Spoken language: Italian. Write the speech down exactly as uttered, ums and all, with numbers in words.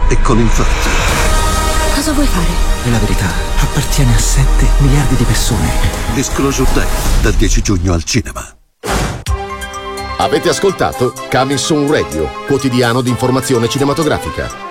e con infarti. Cosa vuoi fare? E la verità appartiene a sette miliardi di persone. Disclosure Day, dal dieci giugno al cinema. Avete ascoltato Coming Soon Radio, quotidiano di informazione cinematografica.